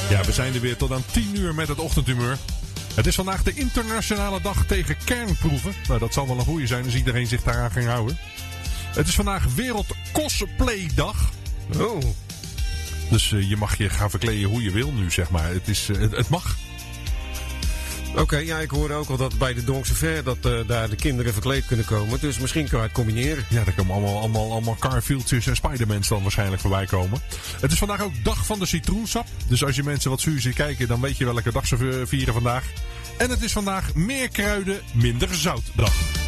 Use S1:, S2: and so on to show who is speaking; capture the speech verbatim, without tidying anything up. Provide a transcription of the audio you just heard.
S1: Ja, we zijn er weer tot aan tien uur met het ochtendhumeur. Het is vandaag de internationale dag tegen kernproeven. Nou, dat zal wel een goeie zijn als iedereen zich daaraan gaat houden. Het is vandaag Wereld Cosplay Dag. Oh. Dus uh, je mag je gaan verkleden hoe je wil nu, zeg maar. Het, is, uh, het, het mag.
S2: Oké, okay, ja, ik hoorde ook al dat bij de Donkse Fair dat uh, daar de kinderen verkleed kunnen komen. Dus misschien kan je het combineren.
S1: Ja, daar komen allemaal, allemaal, allemaal Garfieldjes en Spidermans dan waarschijnlijk voorbij komen. Het is vandaag ook dag van de citroensap. Dus als je mensen wat zuur ziet kijken, dan weet je welke dag ze vieren vandaag. En het is vandaag meer kruiden, minder zout dag.